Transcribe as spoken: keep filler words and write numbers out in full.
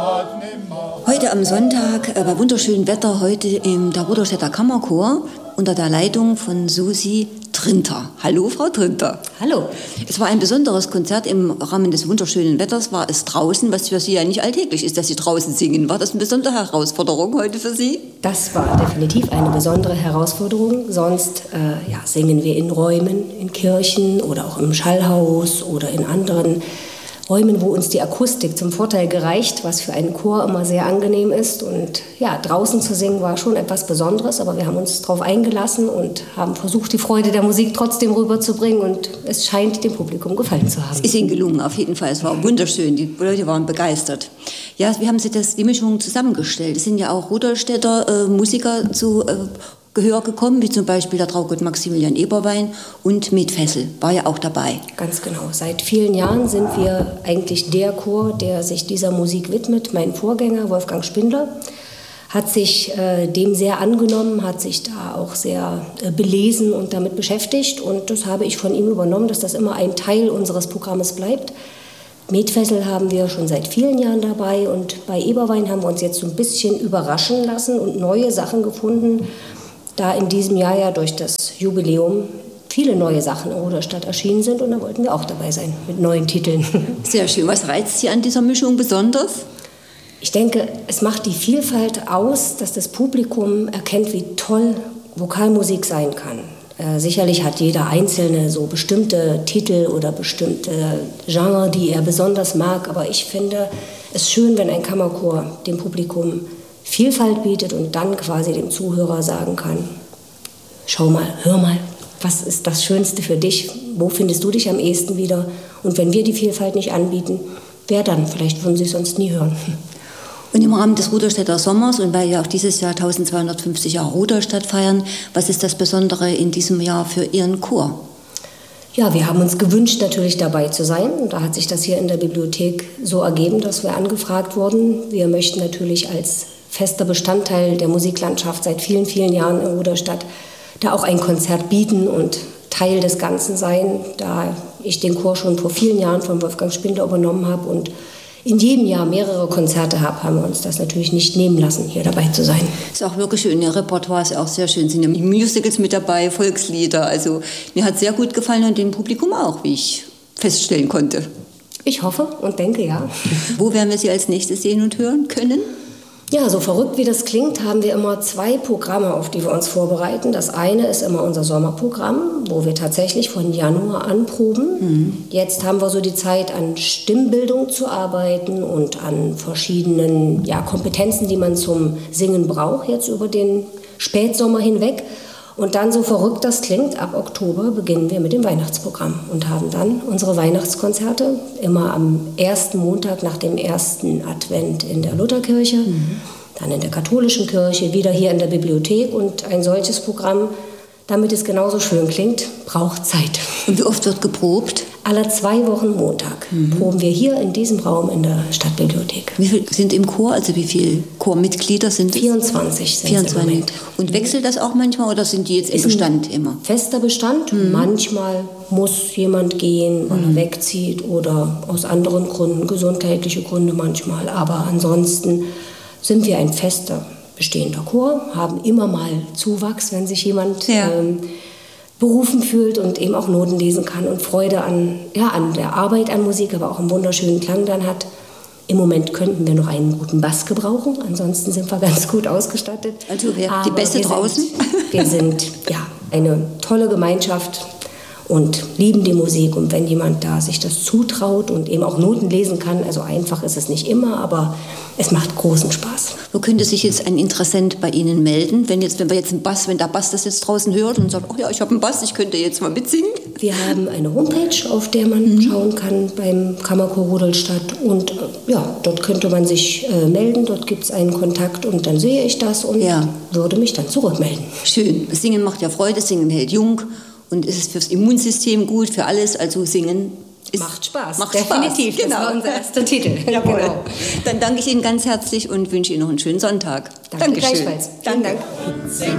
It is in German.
Heute am Sonntag äh, bei wunderschönem Wetter, heute in der Rudolstädter Kammerchor unter der Leitung von Susi Trinter. Hallo, Frau Trinter. Hallo. Es war ein besonderes Konzert im Rahmen des wunderschönen Wetters, war es draußen, was für Sie ja nicht alltäglich ist, dass Sie draußen singen. War das eine besondere Herausforderung heute für Sie? Das war definitiv eine besondere Herausforderung. Sonst äh, ja, singen wir in Räumen, in Kirchen oder auch im Schallhaus oder in anderen Räumen, wo uns die Akustik zum Vorteil gereicht, was für einen Chor immer sehr angenehm ist. Und ja, draußen zu singen war schon etwas Besonderes, aber wir haben uns darauf eingelassen und haben versucht, die Freude der Musik trotzdem rüberzubringen. Und es scheint dem Publikum gefallen zu haben. Es ist Ihnen gelungen, auf jeden Fall. Es war wunderschön. Die Leute waren begeistert. Ja, wie haben Sie das, die Mischung zusammengestellt? Es sind ja auch Rudolstädter äh, Musiker zu äh, Gehör gekommen, wie zum Beispiel der Traugott Maximilian Eberwein und Med Fessel war ja auch dabei. Ganz genau. Seit vielen Jahren sind wir eigentlich der Chor, der sich dieser Musik widmet. Mein Vorgänger, Wolfgang Spindler, hat sich äh, dem sehr angenommen, hat sich da auch sehr äh, belesen und damit beschäftigt. Und das habe ich von ihm übernommen, dass das immer ein Teil unseres Programmes bleibt. Med Fessel haben wir schon seit vielen Jahren dabei. Und bei Eberwein haben wir uns jetzt so ein bisschen überraschen lassen und neue Sachen gefunden, da in diesem Jahr ja durch das Jubiläum viele neue Sachen in Rudolstadt erschienen sind und da wollten wir auch dabei sein mit neuen Titeln. Sehr schön. Was reizt Sie an dieser Mischung besonders? Ich denke, es macht die Vielfalt aus, dass das Publikum erkennt, wie toll Vokalmusik sein kann. Äh, sicherlich hat jeder Einzelne so bestimmte Titel oder bestimmte Genre, die er besonders mag, aber ich finde es schön, wenn ein Kammerchor dem Publikum Vielfalt bietet und dann quasi dem Zuhörer sagen kann, schau mal, hör mal, was ist das Schönste für dich, wo findest du dich am ehesten wieder? Und wenn wir die Vielfalt nicht anbieten, wer dann? Vielleicht würden sie es sonst nie hören. Und im Rahmen des Rudolstädter Sommers und weil wir auch dieses Jahr eintausendzweihundertfünfzig Jahre Rudolstadt feiern, was ist das Besondere in diesem Jahr für Ihren Chor? Ja, wir haben uns gewünscht, natürlich dabei zu sein. Und da hat sich das hier in der Bibliothek so ergeben, dass wir angefragt wurden. Wir möchten natürlich als fester Bestandteil der Musiklandschaft seit vielen, vielen Jahren in Rudolstadt da auch ein Konzert bieten und Teil des Ganzen sein, da ich den Chor schon vor vielen Jahren von Wolfgang Spindler übernommen habe und in jedem Jahr mehrere Konzerte habe, haben wir uns das natürlich nicht nehmen lassen, hier dabei zu sein. Ist auch wirklich schön. Ihr Repertoire ist auch sehr schön. Sind ja Musicals mit dabei, Volkslieder. Also mir hat sehr gut gefallen und dem Publikum auch, wie ich feststellen konnte. Ich hoffe und denke, ja. Wo werden wir Sie als nächstes sehen und hören können? Ja, so verrückt wie das klingt, haben wir immer zwei Programme, auf die wir uns vorbereiten. Das eine ist immer unser Sommerprogramm, wo wir tatsächlich von Januar an proben. Mhm. Jetzt haben wir so die Zeit, an Stimmbildung zu arbeiten und an verschiedenen ja, Kompetenzen, die man zum Singen braucht, jetzt über den Spätsommer hinweg. Und dann, so verrückt das klingt, ab Oktober beginnen wir mit dem Weihnachtsprogramm und haben dann unsere Weihnachtskonzerte immer am ersten Montag nach dem ersten Advent in der Lutherkirche, mhm. dann in der katholischen Kirche, wieder hier in der Bibliothek. Und ein solches Programm, damit es genauso schön klingt, braucht Zeit. Und wie oft wird geprobt? Alle zwei Wochen Montag mhm. proben wir hier in diesem Raum in der Stadtbibliothek. Wie viele sind im Chor? Also wie viele Chormitglieder sind es? vierundzwanzig sind vierundzwanzig. Es im Moment. Und wechselt das auch manchmal oder sind die jetzt im Bestand immer? Fester Bestand. Mhm. Manchmal muss jemand gehen, weil mhm. er wegzieht oder aus anderen Gründen, gesundheitliche Gründe manchmal. Aber ansonsten sind wir ein fester bestehender Chor, haben immer mal Zuwachs, wenn sich jemand ja. ähm, berufen fühlt und eben auch Noten lesen kann und Freude an, ja, an der Arbeit an Musik, aber auch einen wunderschönen Klang dann hat. Im Moment könnten wir noch einen guten Bass gebrauchen, ansonsten sind wir ganz gut ausgestattet. Also wer die Beste draußen? Sind, wir sind ja, eine tolle Gemeinschaft und lieben die Musik. Und wenn jemand da sich das zutraut und eben auch Noten lesen kann, also einfach ist es nicht immer, aber es macht großen Spaß. Wo könnte sich jetzt ein Interessent bei Ihnen melden, wenn jetzt, wenn wir jetzt einen Bass, wenn der Bass das jetzt draußen hört und sagt, oh ja, ich habe einen Bass, ich könnte jetzt mal mitsingen? Wir haben eine Homepage, auf der man mhm. schauen kann beim Kammerchor Rudolstadt und äh, ja, dort könnte man sich äh, melden, dort gibt es einen Kontakt und dann sehe ich das und ja. würde mich dann zurückmelden. Schön, Singen macht ja Freude, Singen hält jung und ist fürs Immunsystem gut, für alles, also Singen ist, macht Spaß. Macht Definitiv, Spaß. Genau. Das war unser erster Titel. Jawohl. Genau. Dann danke ich Ihnen ganz herzlich und wünsche Ihnen noch einen schönen Sonntag. Danke Dankeschön. Gleichfalls. Vielen Dank.